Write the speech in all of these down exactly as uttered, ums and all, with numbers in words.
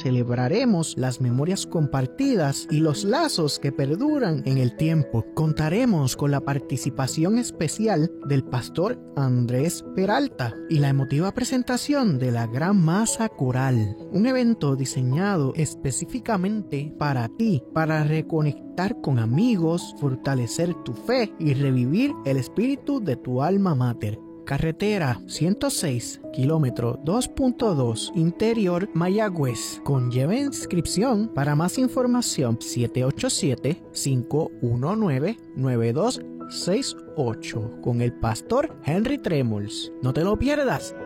celebraremos las memorias compartidas y los lazos que perduran en el tiempo. Contaremos con la participación especial del pastor Andrés Peralta y la emotiva presentación de la Gran Masa Coral, un evento diseñado específicamente para ti, para reconectar con amigos, fortalecer tu fe y revivir el espíritu de tu alma mater. Carretera ciento seis, kilómetro dos punto dos, Interior Mayagüez. Conlleva inscripción. Para más información, siete ocho siete, cinco uno nueve, nueve dos seis ocho con el pastor Henry Tremols. No te lo pierdas.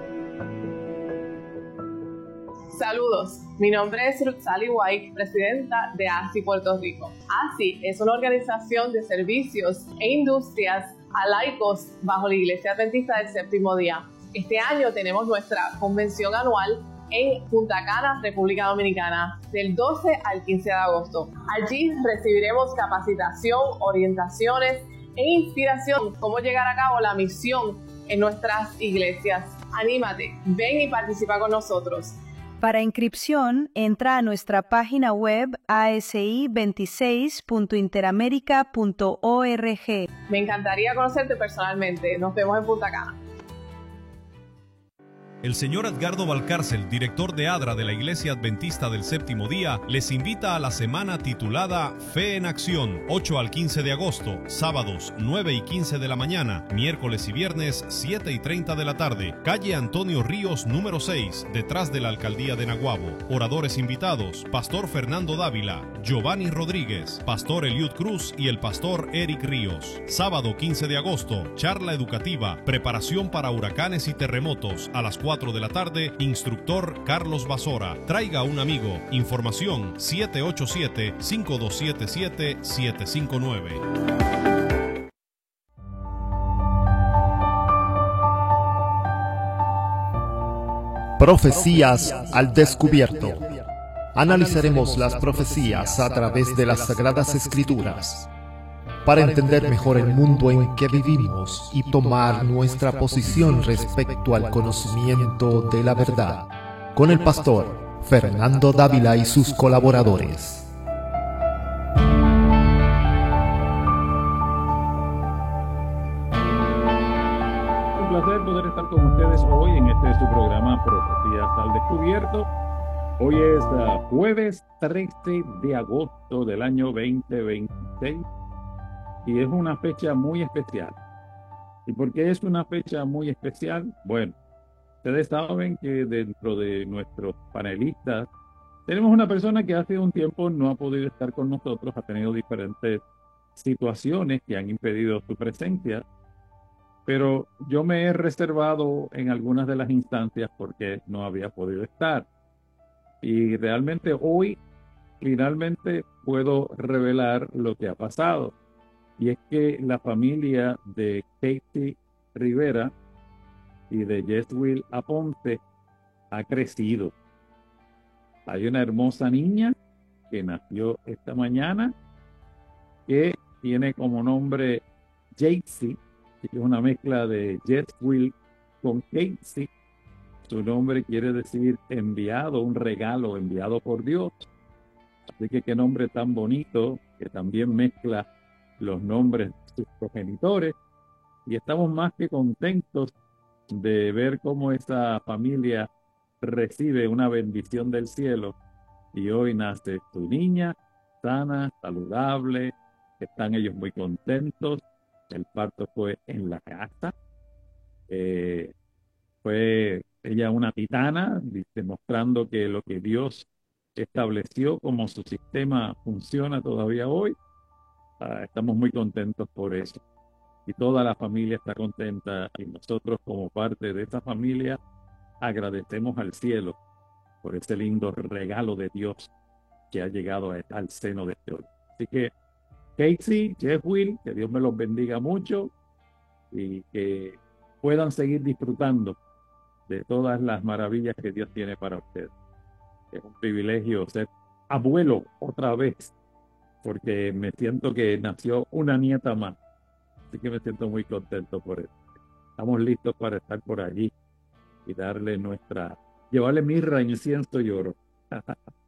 Saludos, mi nombre es Ruth Sally White, presidenta de A S I Puerto Rico. A S I es una organización de servicios e industrias a laicos bajo la Iglesia Adventista del Séptimo Día. Este año tenemos nuestra convención anual en Punta Cana, República Dominicana, del doce al quince de agosto. Allí recibiremos capacitación, orientaciones e inspiración cómo llegar a cabo la misión en nuestras iglesias. Anímate, ven y participa con nosotros. Para inscripción, entra a nuestra página web a s i veintiséis punto interamerica punto org. Me encantaría conocerte personalmente. Nos vemos en Punta Cana. El señor Edgardo Valcárcel, director de ADRA de la Iglesia Adventista del Séptimo Día, les invita a la semana titulada Fe en Acción, ocho al quince de agosto, sábados nueve y quince de la mañana, miércoles y viernes siete y treinta de la tarde, calle Antonio Ríos número seis, detrás de la Alcaldía de Naguabo. Oradores invitados, Pastor Fernando Dávila, Giovanni Rodríguez, Pastor Eliud Cruz y el Pastor Eric Ríos. Sábado quince de agosto, charla educativa, preparación para huracanes y terremotos, a las cuatro de la tarde, instructor Carlos Basora. Traiga un amigo. Información siete ocho siete, cinco dos siete siete, siete cinco nueve. Profecías al descubierto. Analizaremos las profecías a través de las Sagradas Escrituras para entender mejor el mundo en que vivimos y tomar nuestra posición respecto al conocimiento de la verdad, con el pastor Fernando Dávila y sus colaboradores. Un placer poder estar con ustedes hoy en este su programa Profecías al Descubierto. Hoy es uh, jueves trece de agosto del año veinte veintiséis. Y es una fecha muy especial. ¿Y por qué es una fecha muy especial? Bueno, ustedes saben que dentro de nuestros panelistas tenemos una persona que hace un tiempo no ha podido estar con nosotros, ha tenido diferentes situaciones que han impedido su presencia, pero yo me he reservado en algunas de las instancias porque no había podido estar. Y realmente hoy, finalmente, puedo revelar lo que ha pasado. Y es que la familia de Katie Rivera y de Jesswill Aponte ha crecido. Hay una hermosa niña que nació esta mañana que tiene como nombre Jaycee, que es una mezcla de Jesswill con Casey. Su nombre quiere decir enviado, un regalo enviado por Dios. Así que qué nombre tan bonito, que también mezcla los nombres de sus progenitores, y estamos más que contentos de ver cómo esa familia recibe una bendición del cielo, y hoy nace su niña sana, saludable, están ellos muy contentos. El parto fue en la casa, eh, fue ella una titana, demostrando que lo que Dios estableció como su sistema funciona todavía hoy. Uh, estamos muy contentos por eso. Y toda la familia está contenta. Y nosotros, como parte de esa familia, agradecemos al cielo por ese lindo regalo de Dios que ha llegado a, al seno de este hoy. Así que, Casey, Jesswill, que Dios me los bendiga mucho y que puedan seguir disfrutando de todas las maravillas que Dios tiene para ustedes. Es un privilegio ser abuelo otra vez, porque me siento que nació una nieta más. Así que me siento muy contento por eso. Estamos listos para estar por allí y darle nuestra, llevarle mirra, incienso y oro.